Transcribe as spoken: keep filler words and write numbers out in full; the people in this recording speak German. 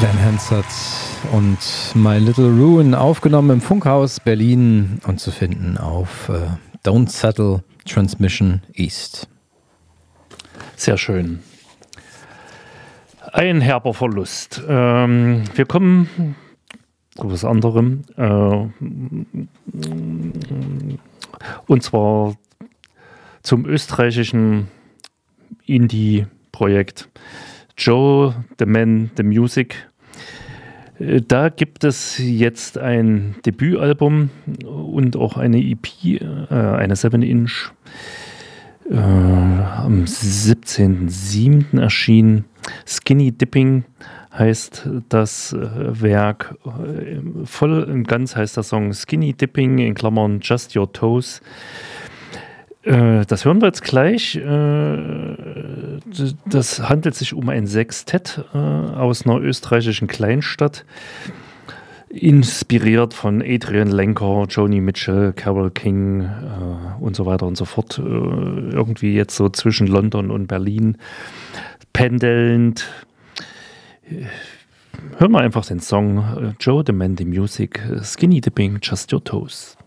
Glenn Hansard und My Little Ruin, aufgenommen im Funkhaus Berlin und zu finden auf äh, Don't Settle Transmission East. Sehr schön. Ein herber Verlust. Ähm, wir kommen zu was anderem. Äh, und zwar zum österreichischen Indie-Projekt Joe, The Man, The Music. Da gibt es jetzt ein Debütalbum und auch eine E P, äh, eine seven inch. Äh, am siebzehnten siebten erschienen. Skinny Dipping heißt das Werk. Voll und ganz heißt der Song Skinny Dipping, in Klammern Just Your Toes. Das hören wir jetzt gleich. Das handelt sich um ein Sextett aus einer österreichischen Kleinstadt, inspiriert von Adrian Lenker, Joni Mitchell, Carole King und so weiter und so fort. Irgendwie jetzt so zwischen London und Berlin pendelnd. Hören wir einfach den Song Joe, The Man, The Music, Skinny Dipping, Just Your Toes.